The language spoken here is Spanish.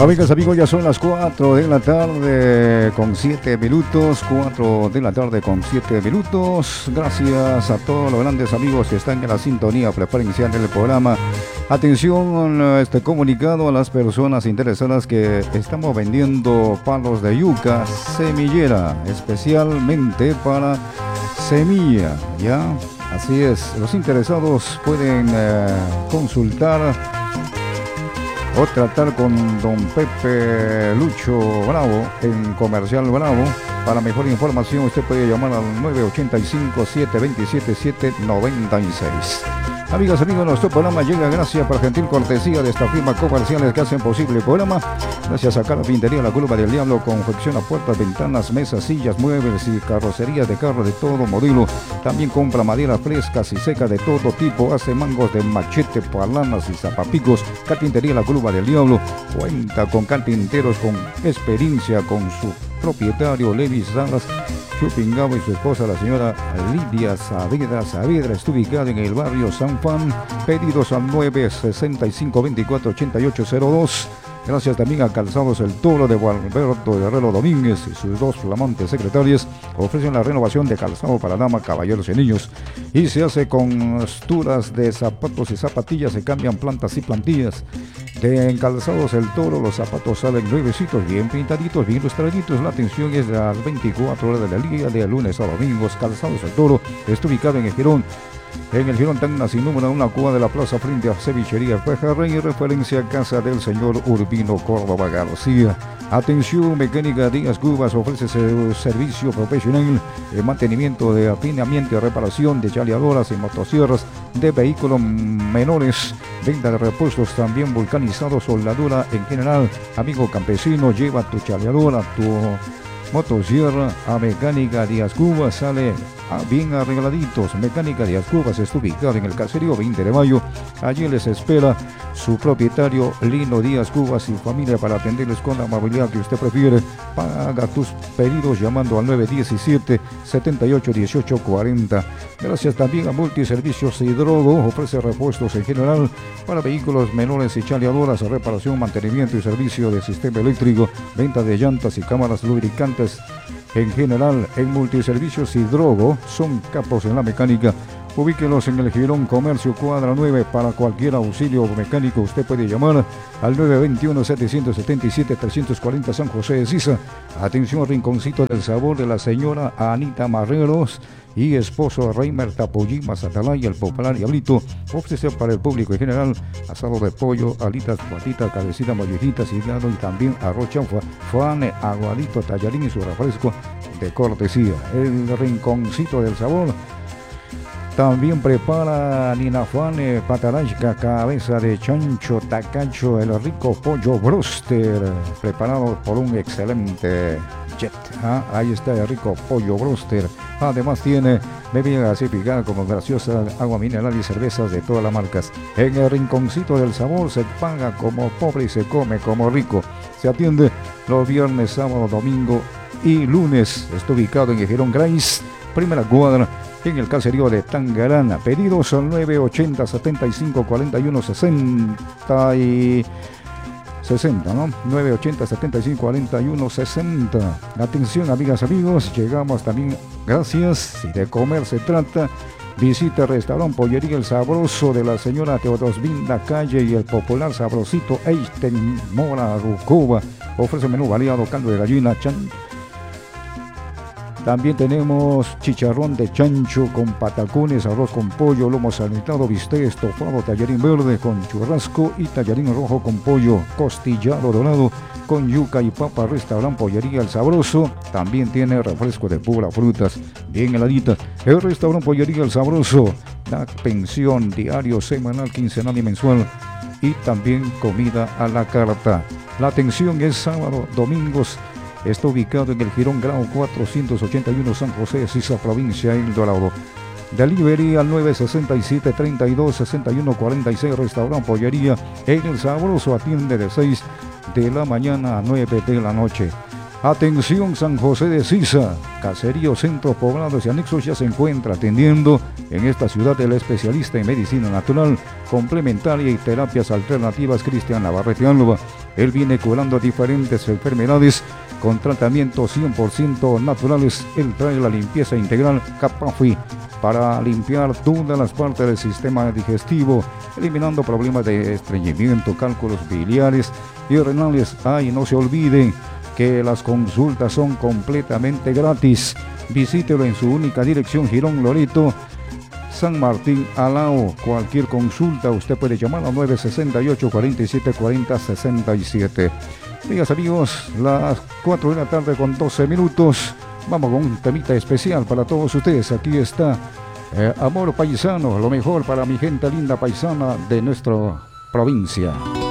Amigas, amigos, ya son las 4 de la tarde con 7 minutos. 4 de la tarde con 7 minutos. Gracias a todos los grandes amigos que están en la sintonía preferencial del programa. Atención, este comunicado a las personas interesadas que estamos vendiendo palos de yuca semillera, especialmente para semilla, ¿ya? Así es, los interesados pueden consultar o tratar con don Pepe Lucho Bravo en Comercial Bravo. Para mejor información usted puede llamar al 985-727-796. Amigas, amigos, nuestro programa llega gracias por gentil cortesía de esta firma comerciales que hacen posible el programa. Gracias a Carpintería La Curva del Diablo, confecciona puertas, ventanas, mesas, sillas, muebles y carrocerías de carro de todo modelo. También compra madera frescas y secas de todo tipo, hace mangos de machete, palanas y zapapicos. Carpintería La Curva del Diablo cuenta con carpinteros con experiencia, con su propietario Levis Salas Chupingao y su esposa, la señora Lidia Saavedra. Saavedra está ubicada en el barrio San Juan. Pedidos al 965-24-8802. Gracias también a Calzados El Toro de Alberto Guerrero Domínguez y sus dos flamantes secretarias. Ofrecen la renovación de calzado para damas, caballeros y niños. Y se hace con costuras de zapatos y zapatillas. Se cambian plantas y plantillas. En Calzados El Toro los zapatos salen nuevecitos, bien pintaditos, bien ilustraditos. La atención es de las 24 horas del día, de lunes a domingos. Calzados El Toro está ubicado en el Girón. En el Girón Tacna, sin número, una cuba de la plaza frente a Cevichería Pejerrey, referencia a casa del señor Urbino Córdoba García. Atención, Mecánica Díaz Cubas ofrece servicio profesional en mantenimiento de afinamiento y reparación de chaleadoras y motosierras de vehículos menores, venta de repuestos también vulcanizados, soldadura en general. Amigo campesino, lleva tu chaleadora, tu motosierra a Mecánica Díaz Cubas, sale bien arregladitos. Mecánica Díaz Cubas está ubicado en el caserío 20 de Mayo. Allí les espera su propietario Lino Díaz Cubas y familia para atenderles con la amabilidad que usted prefiere. Paga tus pedidos llamando al 917-781840. Gracias también a Multiservicios Hidrogo, ofrece repuestos en general para vehículos menores y chaleadoras, reparación, mantenimiento y servicio de sistema eléctrico, venta de llantas y cámaras lubricantes. En general, en Multiservicios Hidrogo son capos en la mecánica. Ubíquenos en el Girón Comercio Cuadra 9. Para cualquier auxilio mecánico usted puede llamar al 921-777-340 San José de Sisa. Atención, Rinconcito del Sabor de la señora Anita Marreros y esposo Reimer Tapollimas Atalaya, el popular Diablito. Ofrece para el público en general asado de pollo, alitas, patitas, cabecitas, mollejitas, hígado y también arroz chanfa, fane, aguadito, tallarín y su refresco de cortesía. El Rinconcito del Sabor también prepara ninafane, patarashka, cabeza de chancho, tacacho, el rico pollo broster, preparado por un excelente jet. Ahí está el rico pollo broster. Además tiene bebida gasificada como gaseosa, agua mineral y cervezas de todas las marcas. En el Rinconcito del Sabor se paga como pobre y se come como rico. Se atiende los viernes, sábado, domingo y lunes. Está ubicado en el Girón Grace, primera cuadra, en el caserío de Tangarana. Pedidos al 980-75-41-60 y 60, ¿no? 980-75-41-60. Atención, amigas, amigos, llegamos también, gracias, si de comer se trata, visita el restaurante Pollería El Sabroso de la señora Teodosvinda Calle y el popular sabrosito Eisten Mora Rucova. Ofrece menú variado, caldo de gallina, también tenemos chicharrón de chancho con patacones, arroz con pollo, lomo saltado, bistec estofado, tallarín verde con churrasco y tallarín rojo con pollo, costillado dorado con yuca y papa. Restaurante Pollería El Sabroso también tiene refresco de pura frutas bien heladita. El restaurante Pollería El Sabroso da pensión diario, semanal, quincenal y mensual, y también comida a la carta. La atención es sábado, domingos. Está ubicado en el Girón Grau 481 San José de Sisa, provincia El Dorado. Delivery al 967-32-6146. Restaurante Pollería El Sabroso atiende de 6 de la mañana a 9 de la noche. Atención San José de Sisa, caseríos, centros poblados y anexos ya se encuentra atendiendo en esta ciudad el especialista en medicina natural, complementaria y terapias alternativas Cristian Navarrete Alba. Él viene curando diferentes enfermedades con tratamientos 100% naturales. Él trae la limpieza integral Capafi para limpiar todas las partes del sistema digestivo, eliminando problemas de estreñimiento, cálculos biliares y renales. Ay, no se olviden que las consultas son completamente gratis. Visítelo en su única dirección, Girón Loreto, San Martín Alao. Cualquier consulta usted puede llamar al 968 47 40 67. Amigas, amigos, las 4 de la tarde con 12 minutos. Vamos con un temita especial para todos ustedes. Aquí está Amor Paisano, lo mejor para mi gente linda paisana de nuestra provincia.